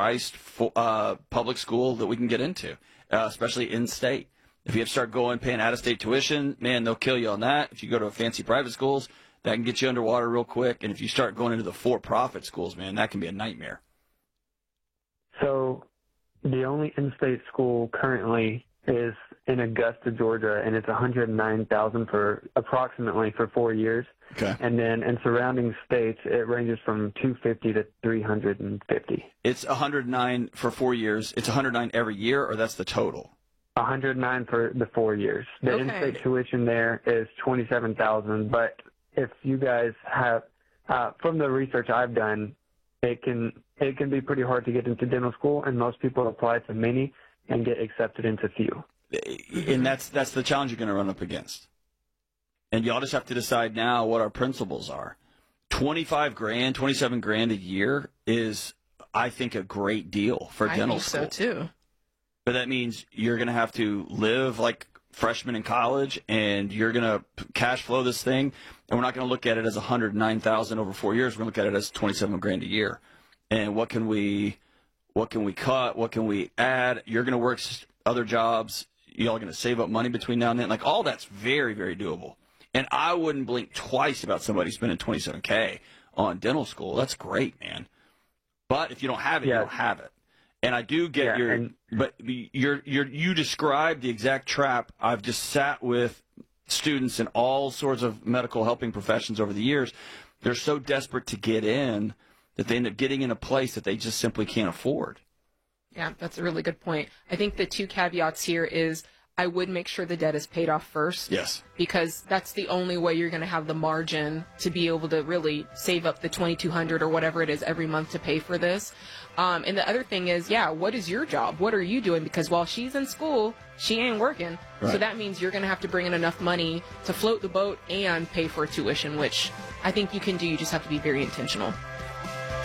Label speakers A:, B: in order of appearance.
A: priced public school that we can get into, especially in-state. If you have to start paying out-of-state tuition, man, they'll kill you on that. If you go to fancy private schools, that can get you underwater real quick. And if you start going into the for-profit schools, man, that can be a nightmare.
B: So the only in-state school currently is in Augusta, Georgia, and it's $109,000 for approximately for 4 years.
A: Okay.
B: And then in surrounding states, it ranges from $250 to $350.
A: It's $109 for 4 years. It's $109 every year, or that's the total?
B: $109 for the 4 years. The in-state tuition there is $27,000. But if you guys have, from the research I've done, it can be pretty hard to get into dental school, and most people apply to many and get accepted into few.
A: And that's the challenge you're going to run up against. And y'all just have to decide now what our principles are. $25,000, $27,000 a year is, I think, a great deal for dental school.
C: I think so too.
A: But that means you're going to have to live like freshmen in college, and you're going to cash flow this thing. And we're not going to look at it as $109,000 over 4 years. We're going to look at it as $27,000 a year. And what can we cut? What can we add? You're going to work other jobs. Y'all going to save up money between now and then. Like, all that's very, very doable. And I wouldn't blink twice about somebody spending $27,000 on dental school. That's great, man. But if you don't have it, you don't have it. And I do get you described the exact trap. I've just sat with students in all sorts of medical helping professions over the years. They're so desperate to get in that they end up getting in a place that they just simply can't afford.
C: Yeah, that's a really good point. I think the two caveats here is I would make sure the debt is paid off first.
A: Yes. Because
C: that's the only way you're going to have the margin to be able to really save up the $2,200 or whatever it is every month to pay for this. And the other thing is, what is your job? What are you doing? Because while she's in school, she ain't working. Right. So that means you're going to have to bring in enough money to float the boat and pay for tuition, which I think you can do. You just have to be very intentional.